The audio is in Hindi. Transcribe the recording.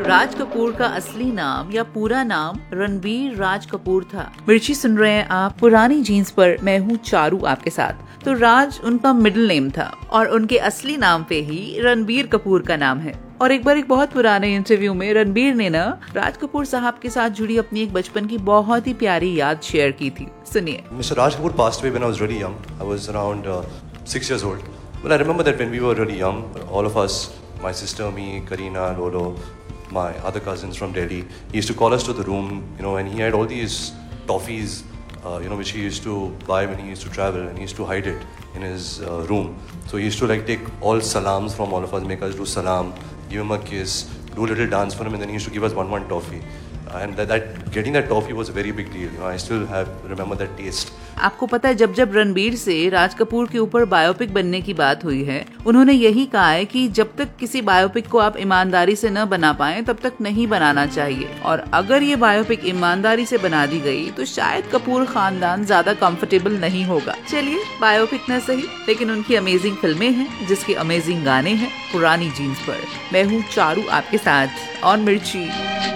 राज कपूर का असली नाम या पूरा नाम रणबीर राज कपूर था। मिर्ची सुन रहे हैं आप पुरानी जीन्स पर, मैं हूँ चारू आपके साथ। तो राज उनका मिडिल नेम था और उनके असली नाम पे ही रणबीर कपूर का नाम है। और एक बार एक बहुत पुराने इंटरव्यू में रणबीर ने ना राज कपूर साहब के साथ जुड़ी अपनी एक बचपन की बहुत ही प्यारी याद शेयर की थी। सुनिए। Mr. Raj Kapoor passed away when I was really young. I was around 6 years old. Well, I remember that when we were really young, all of us, my sister, me, Kareena, Lolo, my other cousins from Delhi, he used to call us to the room, and he had all these toffees, which he used to buy when he used to travel, and he used to hide it in his room. So he used to take all salams from all of us, make us do salam, give him a kiss, do a little dance for him, and then he used to give us one toffee. And that getting that toffee was a very big deal. I still remember that taste. आपको पता है जब रणबीर से राज कपूर के ऊपर बायोपिक बनने की बात हुई है, उन्होंने यही कहा है कि जब तक किसी बायोपिक को आप ईमानदारी से न बना पाएं तब तक नहीं बनाना चाहिए। और अगर ये बायोपिक ईमानदारी से बना दी गई तो शायद कपूर खानदान ज्यादा कंफर्टेबल नहीं होगा। चलिए, बायोपिक न सही लेकिन उनकी अमेजिंग फिल्में हैं जिसके अमेजिंग गाने हैं। पुरानी जीन्स पर मैं हूँ चारू आपके साथ ऑन मिर्ची।